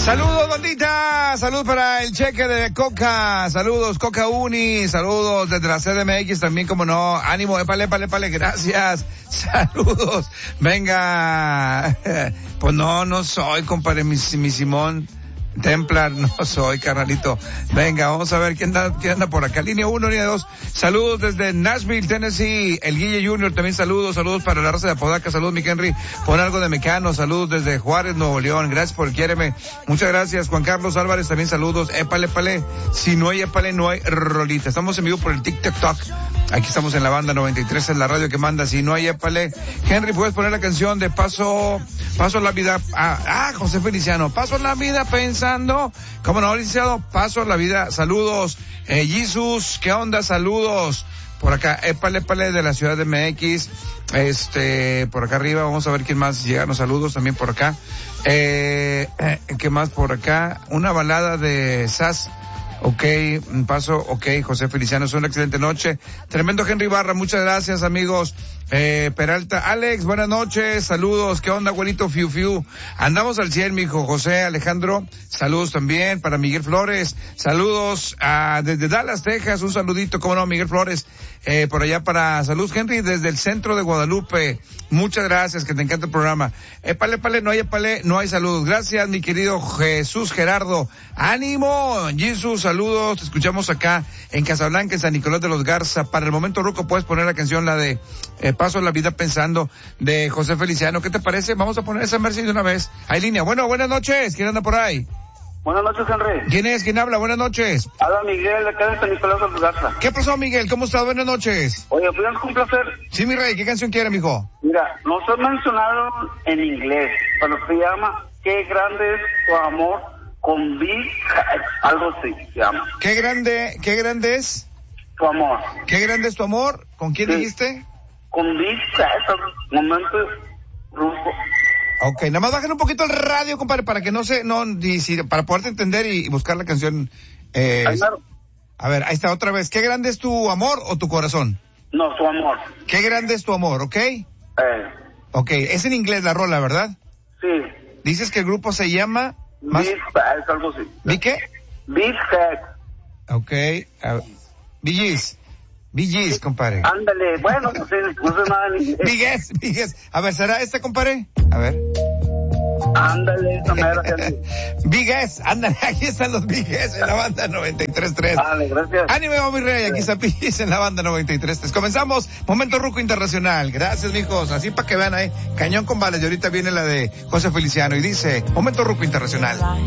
Saludos, bandita. Saludos para el cheque de Coca. Saludos, Coca Uni. Saludos desde la CDMX también, como no. Ánimo, épale. Gracias. Saludos. Venga. Pues no soy, compadre, mi Simón. Templar, no soy, carnalito. Venga, vamos a ver quién anda por acá. Línea 1, línea 2. Saludos desde Nashville, Tennessee. El Guille Junior también saludos para la raza de Apodaca. Saludos, mi Henry. Pon algo de Mecano. Saludos desde Juárez, Nuevo León. Gracias por el quiéreme. Muchas gracias. Juan Carlos Álvarez también saludos. Épale. Si no hay épale, no hay rolita. Estamos en vivo por el TikTok. Aquí estamos en la banda 93, en la radio que manda. Si no hay épale. Henry, ¿puedes poner la canción de Paso la vida? José Feliciano. Paso la vida pensando. ¿Cómo no, licenciado? Paso la vida. Saludos. Jesus, ¿qué onda? Saludos. Por acá, épale de la ciudad de MX. Por acá arriba, vamos a ver quién más llega. Los saludos también por acá. ¿Qué más por acá? Una balada de SAS. José Feliciano, es una excelente noche. Tremendo Henry Barra, muchas gracias, amigos. Peralta, Alex, buenas noches, saludos, ¿qué onda, abuelito? Fiu. Andamos al 100, mijo. José Alejandro, saludos también para Miguel Flores, saludos desde Dallas, Texas, un saludito, cómo no, Miguel Flores, por allá para salud, Henry, desde el centro de Guadalupe, muchas gracias, que te encanta el programa. Épale, no hay saludos. Gracias, mi querido Jesús Gerardo. Ánimo, Jesús, saludos, te escuchamos acá en Casablanca, en San Nicolás de los Garza. Para el momento, Ruco, puedes poner la canción, la de Paso la vida pensando, de José Feliciano. ¿Qué te parece? Vamos a poner esa Mercy de una vez. Hay línea. Bueno, buenas noches. ¿Quién anda por ahí? Buenas noches, Henry. ¿Quién es? ¿Quién habla? Buenas noches. Habla Miguel, acá de San Nicolás de los Garza. ¿Qué pasó, Miguel? ¿Cómo estás? Buenas noches. Oye, pues un placer. Sí, mi rey. ¿Qué canción quiere, mijo? Mira, nos han mencionado en inglés, pero se llama Qué grande es tu amor con Big, algo así se llama. ¿Qué grande es? Tu amor. ¿Qué grande es tu amor? ¿Con quién dijiste? Con Big, momento ruso. Ok, nada más bajen un poquito el radio, compadre, para que para poderte entender y buscar la canción. A ver, ahí está otra vez. ¿Qué grande es tu amor o tu corazón? No, tu amor. ¿Qué grande es tu amor, ok? Ok, es en inglés la rola, ¿verdad? Sí. Dices que el grupo se llama... Big Head, algo así. ¿Big qué? Big Head. Ok, Bee Gees, compadre. Ándale, bueno, no sé nada en inglés. Big Gees. A ver, ¿será este, compadre? A ver. Ándale, esa mera. Big Gees, ándale, aquí están los Big Gees en la banda 93.3. Dale, gracias. Ánimo, mi rey, aquí está Bee Gees en la banda 93.3. Comenzamos, Momento Ruco Internacional. Gracias, mijos, así para que vean ahí, cañón con balas. Y ahorita viene la de José Feliciano y dice, Momento Ruco Internacional.